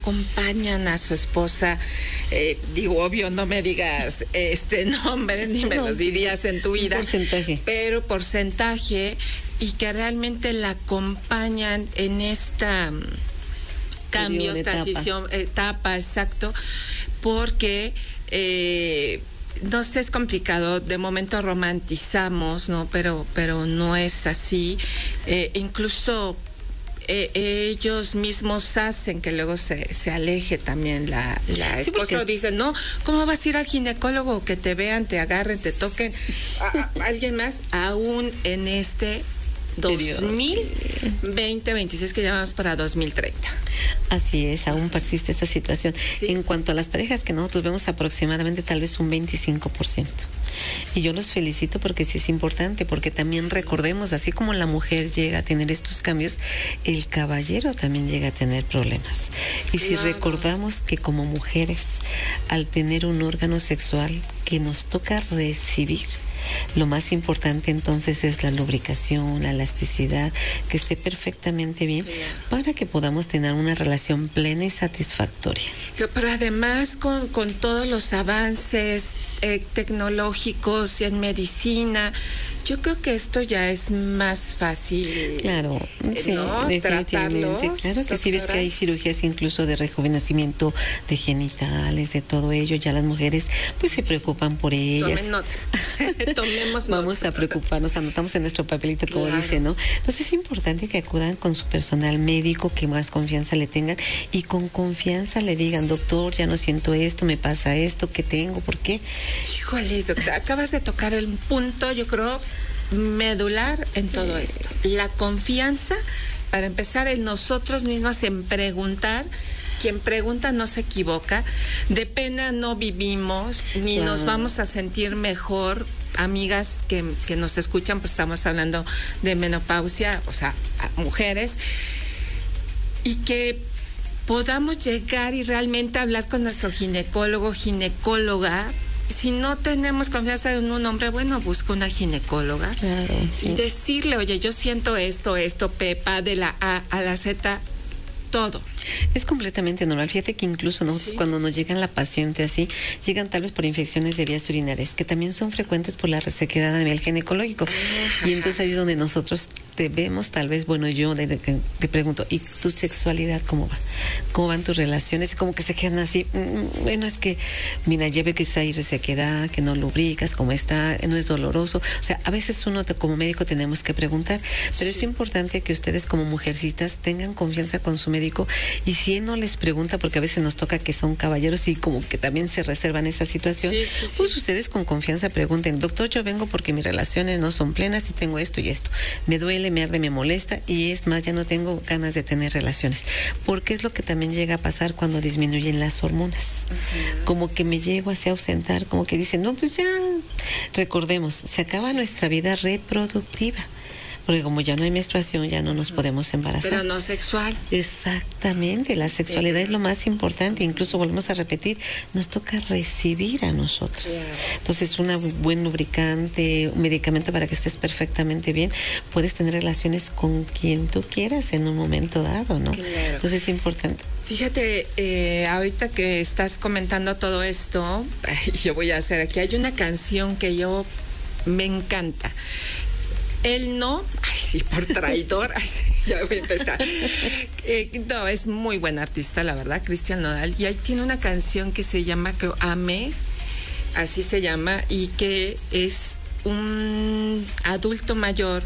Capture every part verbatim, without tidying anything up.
acompañan a su esposa, eh, digo, obvio, no me digas este nombre, ni me no, los dirías en tu vida, porcentaje. Pero porcentaje, y que realmente la acompañan en esta cambio, transición, etapa. etapa, exacto, porque eh, no sé, es complicado, de momento romantizamos, ¿no? Pero, pero no es así, eh, incluso Eh, ellos mismos hacen que luego se, se aleje también la, la esposa. Sí, porque dicen, no, ¿cómo vas a ir al ginecólogo? Que te vean, te agarren, te toquen. A, a, alguien más, aún en este dos mil veinte veintiséis que llamamos para dos mil treinta. Así es, aún persiste esta situación. Sí. En cuanto a las parejas que nosotros vemos, aproximadamente tal vez un veinticinco por ciento. Y yo los felicito porque sí es importante, porque también recordemos, así como la mujer llega a tener estos cambios, el caballero también llega a tener problemas. Y si claro. recordamos que como mujeres, al tener un órgano sexual que nos toca recibir, lo más importante entonces es la lubricación, la elasticidad, que esté perfectamente bien para que podamos tener una relación plena y satisfactoria. Pero además con, con todos los avances eh, tecnológicos y en medicina, yo creo que esto ya es más fácil. Claro, sí, ¿no? definitivamente. Tratarlo, claro que doctora. Sí, ves que hay cirugías incluso de rejuvenecimiento de genitales, de todo ello. Ya las mujeres pues se preocupan por ellas. Tomen nota. Tomemos nota. Vamos a preocuparnos, anotamos en nuestro papelito como claro. dice, ¿no? Entonces es importante que acudan con su personal médico, que más confianza le tengan y con confianza le digan, doctor, ya no siento esto, me pasa esto, ¿qué tengo? ¿Por qué? Híjole, doctora, acabas de tocar el punto, yo creo, medular en todo esto. La confianza, para empezar, en nosotros mismos, en preguntar. Quien pregunta no se equivoca. De pena no vivimos, ni claro. nos vamos a sentir mejor. Amigas que, que nos escuchan, pues estamos hablando de menopausia, o sea, mujeres, y que podamos llegar y realmente hablar con nuestro ginecólogo, ginecóloga. Si no tenemos confianza en un hombre, bueno, busca una ginecóloga. Claro, sí. Y decirle, oye, yo siento esto, esto, Pepa, de la A a la Z, todo. Es completamente normal. Fíjate que incluso nosotros sí. cuando nos llegan la paciente así, llegan tal vez por infecciones de vías urinarias, que también son frecuentes por la resequedad a nivel ginecológico. Ajá. Y entonces ahí es donde nosotros debemos, tal vez, bueno, yo te, te pregunto, ¿y tu sexualidad cómo va? ¿Cómo van tus relaciones? Como que se quedan así, mm, bueno, es que, mira, ya veo que hay resequedad, que no lubricas, cómo está, no es doloroso. O sea, a veces uno como médico tenemos que preguntar, pero sí. es importante que ustedes como mujercitas tengan confianza con su médico. Y si él no les pregunta, porque a veces nos toca que son caballeros y como que también se reservan esa situación, sí, sí, sí. pues ustedes con confianza pregunten, doctor, yo vengo porque mis relaciones no son plenas y tengo esto y esto. Me duele, me arde, me molesta y es más, ya no tengo ganas de tener relaciones. Porque es lo que también llega a pasar cuando disminuyen las hormonas. Uh-huh. Como que me llego a se ausentar, como que dicen, no, pues ya, recordemos, se acaba sí. nuestra vida reproductiva. Porque como ya no hay menstruación, ya no nos podemos embarazar. Pero no sexual. Exactamente, la sexualidad sí. es lo más importante. Incluso volvemos a repetir, nos toca recibir a nosotros. Claro. Entonces, un buen lubricante, un medicamento para que estés perfectamente bien, puedes tener relaciones con quien tú quieras en un momento dado, ¿no? Claro. Entonces es importante. Fíjate, eh, ahorita que estás comentando todo esto, yo voy a hacer aquí, hay una canción que yo me encanta. Él no, ay sí, por traidor, ay sí, ya voy a empezar. Eh, no, es muy buen artista, la verdad, Cristian Nodal, y ahí tiene una canción que se llama, creo, Amé, así se llama, y que es un adulto mayor,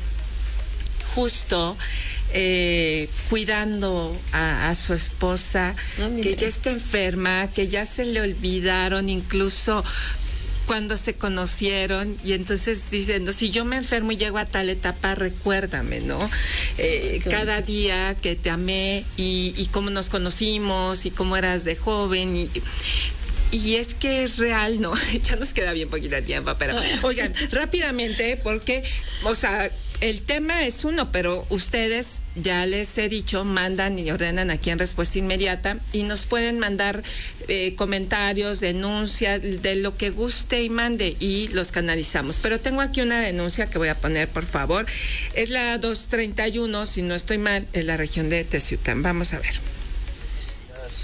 justo, eh, cuidando a, a su esposa, no, que ya está enferma, que ya se le olvidaron incluso cuando se conocieron, y entonces diciendo, si yo me enfermo y llego a tal etapa, recuérdame, ¿no? Eh, okay. Cada día que te amé y, y cómo nos conocimos y cómo eras de joven y... Y es que es real, ¿no? Ya nos queda bien poquito tiempo, pero oigan, rápidamente, porque, o sea, el tema es uno, pero ustedes, ya les he dicho, mandan y ordenan aquí en Respuesta Inmediata y nos pueden mandar eh, comentarios, denuncias, de lo que guste y mande y los canalizamos. Pero tengo aquí una denuncia que voy a poner, por favor. Es la doscientos treinta y uno, si no estoy mal, en la región de Teciutlán. Vamos a ver.